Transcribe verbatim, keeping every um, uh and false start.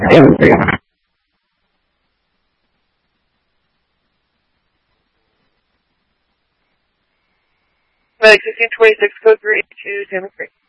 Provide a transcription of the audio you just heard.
Medic sixteen twenty-six, code three to Salmon Creek.